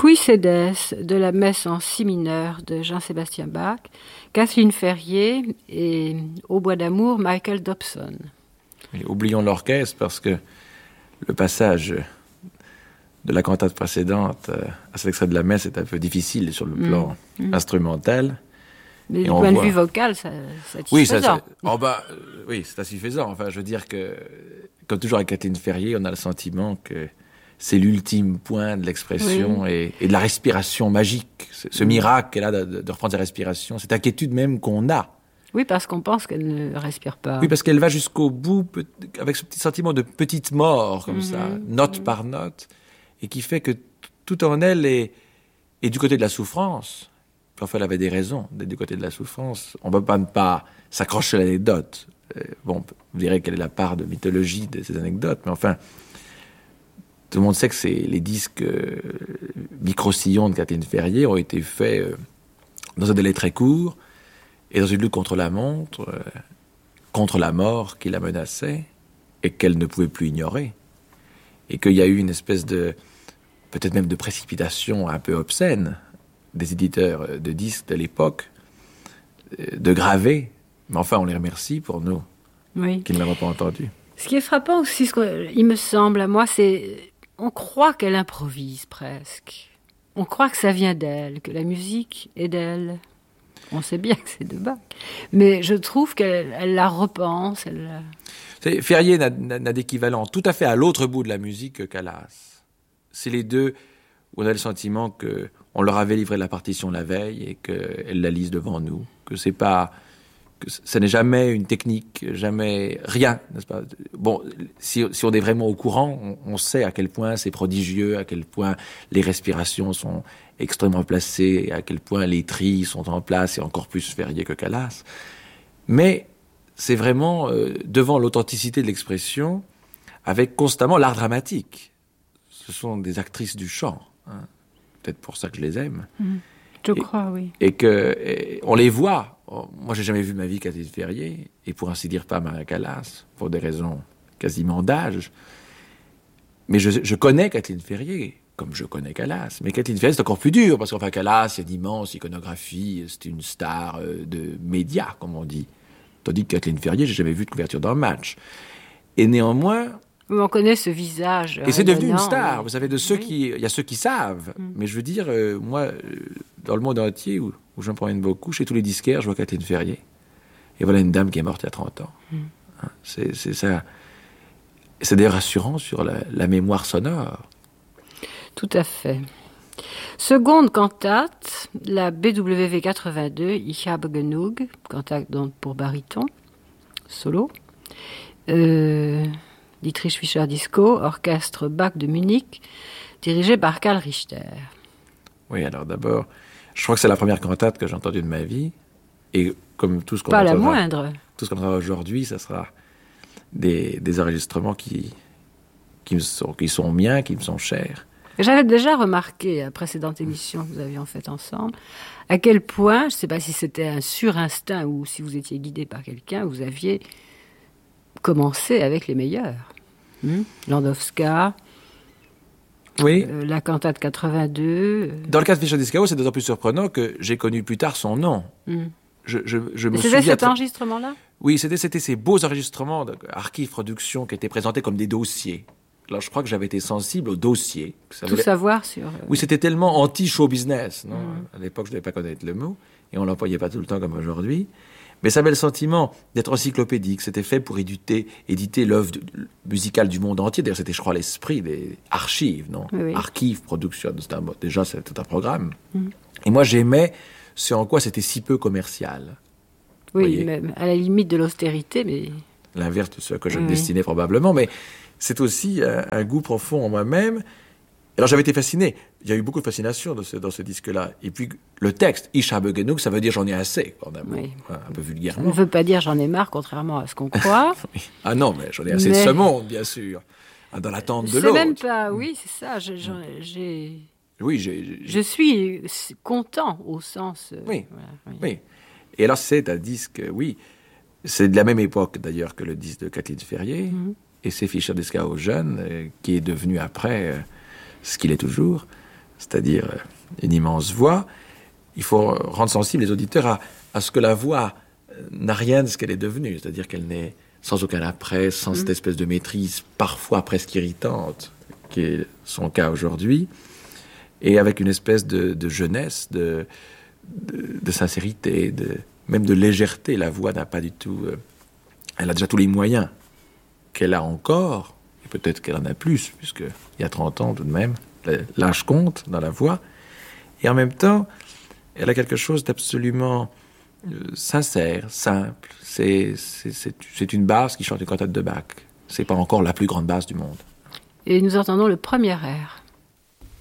Puicedes de la messe en si mineur de Jean-Sébastien Bach, Kathleen Ferrier et Au bois d'amour, Michael Dobson. Et oublions l'orchestre parce que le passage de la cantate précédente à cet extrait de la messe est un peu difficile sur le plan instrumental. Mais du point de vue vocal, c'est satisfaisant. Oui, c'est insuffisant. Enfin, je veux dire que, comme toujours avec Kathleen Ferrier, on a le sentiment que c'est l'ultime point de l'expression et de la respiration magique. Ce miracle qu'elle a de reprendre sa respiration, cette inquiétude même qu'on a. Oui, parce qu'on pense qu'elle ne respire pas. Oui, parce qu'elle va jusqu'au bout avec ce petit sentiment de petite mort, comme ça, note par note, et qui fait que tout en elle est du côté de la souffrance. Parfois, elle avait des raisons d'être du côté de la souffrance. On ne peut pas ne pas s'accrocher à l'anecdote. Vous direz quelle est la part de mythologie de ces anecdotes, mais enfin, tout le monde sait que les disques micro-sillons de Kathleen Ferrier ont été faits dans un délai très court et dans une lutte contre la montre, contre la mort qui la menaçait et qu'elle ne pouvait plus ignorer. Et qu'il y a eu une espèce de, peut-être même de précipitation un peu obscène des éditeurs de disques de l'époque, de graver. Mais enfin, on les remercie pour nous, qui ne l'avons pas entendu. Ce qui est frappant aussi, il me semble à moi, c'est on croit qu'elle improvise presque. On croit que ça vient d'elle, que la musique est d'elle. On sait bien que c'est de Bach. Mais je trouve qu'elle la repense. Ferrier n'a d'équivalent tout à fait à l'autre bout de la musique que Callas. C'est les deux où on a le sentiment qu'on leur avait livré la partition la veille et qu'elles la lisent devant nous. Que c'est pas... que ça n'est jamais une technique, jamais rien, n'est-ce pas? Bon, si on est vraiment au courant, on sait à quel point c'est prodigieux, à quel point les respirations sont extrêmement placées, à quel point les trilles sont en place, et encore plus Ferrier que Callas. Mais c'est vraiment devant l'authenticité de l'expression, avec constamment l'art dramatique. Ce sont des actrices du chant, hein. Peut-être pour ça que je les aime. Je crois, oui. Et on les voit. Moi, j'ai jamais vu ma vie Kathleen Ferrier, et pour ainsi dire pas Maria Callas, pour des raisons quasiment d'âge. Mais je connais Kathleen Ferrier, comme je connais Callas. Mais Kathleen Ferrier, c'est encore plus dur, parce qu'enfin, Callas, il y a d'immenses iconographies, c'est une star de médias, comme on dit. Tandis que Kathleen Ferrier, j'ai jamais vu de couverture d'un match. Et néanmoins... On connaît ce visage. Et c'est devenu une star. Vous savez, il y a ceux qui savent. Mais je veux dire, moi, dans le monde entier, où je me promène beaucoup, chez tous les disquaires, je vois Kathleen Ferrier. Et voilà une dame qui est morte il y a 30 ans. Hein, c'est ça. C'est d'ailleurs rassurant sur la mémoire sonore. Tout à fait. Seconde cantate, la BWV 82, Ich habe genug, cantate donc pour baryton, solo. Dietrich Fischer-Dieskau, orchestre Bach de Munich, dirigé par Karl Richter. Oui, alors d'abord, je crois que c'est la première cantate que j'ai entendue de ma vie. Et comme tout ce qu'on Pas entendra, la moindre. Tout ce qu'on entendra aujourd'hui, ça sera des enregistrements qui sont miens, qui me sont chers. J'avais déjà remarqué, à la précédente émission que nous avions faite ensemble, à quel point, je ne sais pas si c'était un surinstinct ou si vous étiez guidé par quelqu'un, vous aviez commencé avec les meilleurs. Landowska, oui. La cantate 82. Dans le cas de Fischer-Dieskau, c'est d'autant plus surprenant que j'ai connu plus tard son nom. Je me souviens... C'était cet enregistrement-là ? Oui, c'était ces beaux enregistrements d'Archives Productions qui étaient présentés comme des dossiers. Alors, je crois que j'avais été sensible aux dossiers. Savoir sur... Oui, c'était tellement anti-show business. Non à l'époque, je ne devais pas connaître le mot, et on ne l'employait pas tout le temps comme aujourd'hui. Mais ça avait le sentiment d'être encyclopédique. C'était fait pour éditer l'œuvre musicale du monde entier. D'ailleurs, c'était, je crois, l'esprit des archives, non ? Oui. Archives Productions, déjà, c'est tout un programme. Et moi, j'aimais ce en quoi c'était si peu commercial. Oui, même à la limite de l'austérité, mais... L'inverse de ce que je me destinais probablement, mais c'est aussi un goût profond en moi-même. Alors j'avais été fasciné. Il y a eu beaucoup de fascination dans ce disque-là. Et puis le texte, Ich habe genug, ça veut dire j'en ai assez, un peu vulgairement. Ça ne veut pas dire j'en ai marre, contrairement à ce qu'on croit. Oui. Ah non, mais j'en ai assez de ce monde, bien sûr. Dans l'attente de l'autre. C'est même pas... Oui, c'est ça. Je suis content au sens... Oui. Et alors c'est un disque, c'est de la même époque d'ailleurs que le disque de Kathleen Ferrier. Et c'est Fischer-Dieskau jeune, qui est devenu après ce qu'il est toujours, c'est-à-dire une immense voix. Il faut rendre sensible les auditeurs à ce que la voix n'a rien de ce qu'elle est devenue, c'est-à-dire qu'elle n'est sans aucun après, sans cette espèce de maîtrise parfois presque irritante, qui est son cas aujourd'hui, et avec une espèce de jeunesse, de sincérité, même de légèreté. La voix n'a pas du tout... elle a déjà tous les moyens qu'elle a encore, et peut-être qu'elle en a plus, puisqu'il y a 30 ans tout de même, l'âge compte dans la voix, et en même temps, elle a quelque chose d'absolument sincère, simple. C'est une basse qui chante une cantate de Bach. C'est pas encore la plus grande basse du monde. Et nous entendons le premier air.